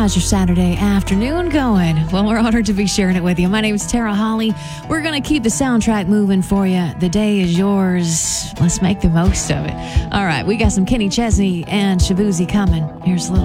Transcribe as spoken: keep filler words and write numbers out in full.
how's your Saturday afternoon going? Well, we're honored to be sharing it with you. My name is Tara Holly. We're going to keep the soundtrack moving for you. The day is yours. Let's make the most of it. All right, we got some Kenny Chesney and Shabuzi coming. Here's a little